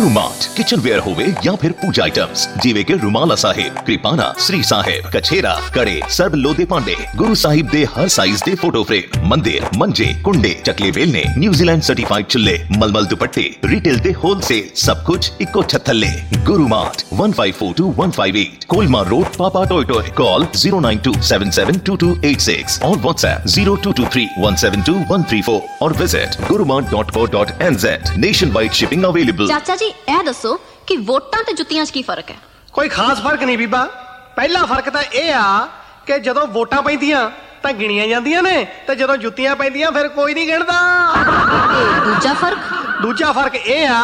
Guru mart kitchen where होवे या फिर पूजा आइटम्स जिवे के रुमाला साहिब, कृपाना, श्री साहिब, कछेरा, कड़े, सर्ब लोदे पांडे, गुरु साहिब दे हर साइज दे फोटो फ्रेम, मंदिर, मंजे, कुंडे, चकले बेलने, न्यूजीलैंड सर्टिफाइड चुल्ले, मलमल दुपट्टे, रिटेल दे होलसेल, सब कुछ इको छत्थले। गुरु मार्ट 1542-158 कोलमा रोड, पापा टोय। कॉल 092772286 और व्हाट्सएप 0223172134 और visit gurumart.co.nz। Nation wide shipping available. चाचा जी ਇਹ ਦੱਸੋ ਕਿ ਵੋਟਾਂ ਤੇ ਜੁੱਤੀਆਂ 'ਚ ਕੀ ਫਰਕ ਹੈ? ਕੋਈ ਖਾਸ ਫਰਕ ਨਹੀਂ ਬੀਬਾ। ਪਹਿਲਾ ਫਰਕ ਤਾਂ ਇਹ ਆ ਕਿ ਜਦੋਂ ਵੋਟਾਂ ਪੈਂਦੀਆਂ ਤਾਂ ਗਿਣੀਆਂ ਜਾਂਦੀਆਂ ਨੇ ਤੇ ਜਦੋਂ ਜੁੱਤੀਆਂ ਪੈਂਦੀਆਂ ਫਿਰ ਕੋਈ ਨਹੀਂ ਗਿਣਦਾ। ਦੂਜਾ ਫਰਕ ਇਹ ਆ